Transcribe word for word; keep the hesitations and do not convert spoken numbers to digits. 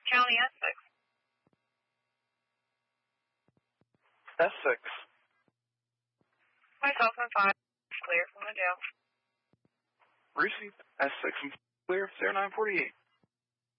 County Essex. Essex. Myself and five. Clear from the jail. Received. Essex and clear. zero nine forty-eight.